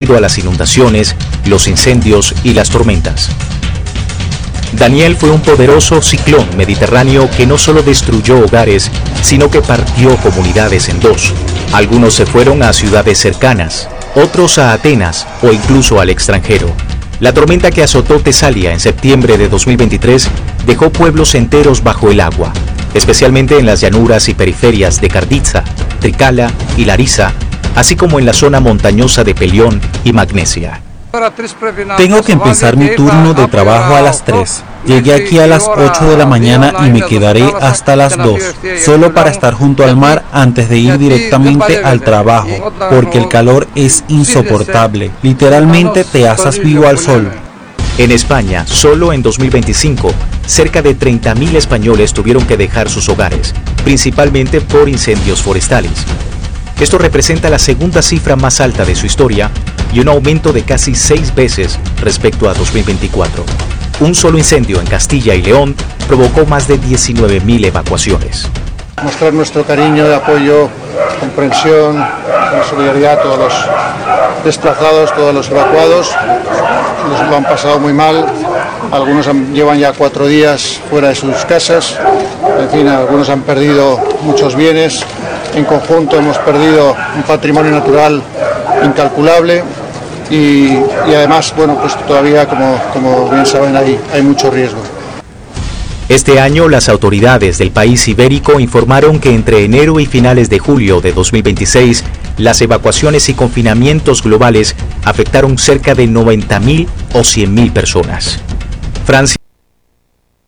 debido a las inundaciones, los incendios y las tormentas. Daniel fue un poderoso ciclón mediterráneo que no solo destruyó hogares, sino que partió comunidades en dos. Algunos se fueron a ciudades cercanas, otros a Atenas o incluso al extranjero. La tormenta que azotó Tesalia en septiembre de 2023 dejó pueblos enteros bajo el agua, especialmente en las llanuras y periferias de Karditsa, Trikala y Larisa, así como en la zona montañosa de Pelión y Magnesia. Tengo que empezar mi turno de trabajo a las 3. Llegué aquí a las 8 de la mañana y me quedaré hasta las 2, solo para estar junto al mar antes de ir directamente al trabajo, porque el calor es insoportable. Literalmente te asas vivo al sol. En España, solo en 2025, cerca de 30.000 españoles tuvieron que dejar sus hogares, principalmente por incendios forestales. Esto representa la segunda cifra más alta de su historia y un aumento de casi 6 veces respecto a 2024. Un solo incendio en Castilla y León provocó más de 19.000 evacuaciones. Mostrar nuestro cariño, de apoyo, comprensión, solidaridad a todos los desplazados, todos los evacuados. Lo han pasado muy mal, algunos llevan ya 4 días fuera de sus casas, en fin, algunos han perdido muchos bienes. En conjunto hemos perdido un patrimonio natural incalculable y además, bueno, pues todavía, como bien saben, hay mucho riesgo. Este año, las autoridades del país ibérico informaron que entre enero y finales de julio de 2026, las evacuaciones y confinamientos globales afectaron cerca de 90.000 o 100.000 personas. Francia